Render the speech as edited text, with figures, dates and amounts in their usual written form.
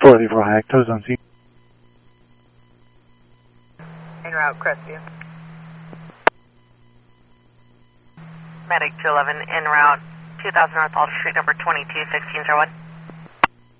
484 high, toes on scene. En route, Crestview. Medic 211 en route, 2000 North Alder Street, number 22, 1601.